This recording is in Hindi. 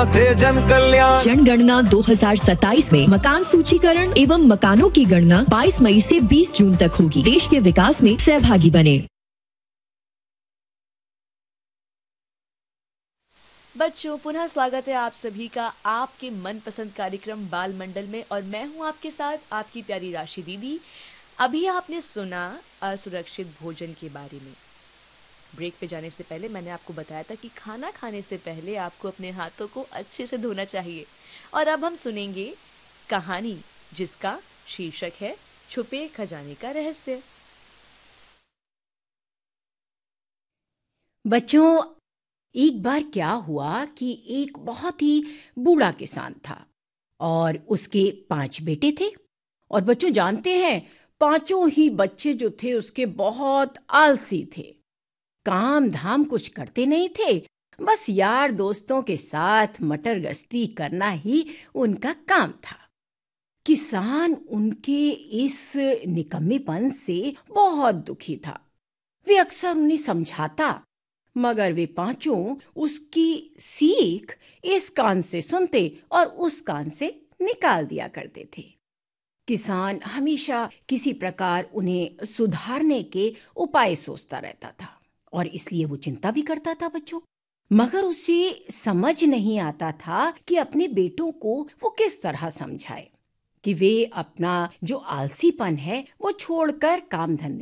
से जन कल्याण। जनगणना 2027 में मकान सूचीकरण एवं मकानों की गणना 22 मई से 20 जून तक होगी। देश के विकास में सहभागी बने। बच्चों, पुनः स्वागत है आप सभी का आपके मनपसंद कार्यक्रम बाल मंडल में, और मैं हूं आपके साथ आपकी प्यारी राशि दीदी। अभी आपने सुना असुरक्षित भोजन के बारे में। ब्रेक पे जाने से पहले मैंने आपको बताया था कि खाना खाने से पहले आपको अपने हाथों को अच्छे से धोना चाहिए। और अब हम सुनेंगे कहानी जिसका शीर्षक है छुपे खजाने का रहस्य। बच्चों, एक बार क्या हुआ कि एक बहुत ही बूढ़ा किसान था और उसके 5 बेटे थे। और बच्चों जानते हैं, पांचों ही बच्चे जो थे उसके बहुत आलसी थे। काम धाम कुछ करते नहीं थे, बस यार दोस्तों के साथ मटर गश्ती करना ही उनका काम था। किसान उनके इस निकम्मेपन से बहुत दुखी था। वे अक्सर उन्हें समझाता, मगर वे पांचों उसकी सीख इस कान से सुनते और उस कान से निकाल दिया करते थे। किसान हमेशा किसी प्रकार उन्हें सुधारने के उपाय सोचता रहता था और इसलिए वो चिंता भी करता था बच्चों। मगर उसे समझ नहीं आता था कि अपने बेटों को वो किस तरह समझाए कि वे अपना जो आलसीपन है वो छोड़कर काम धंधे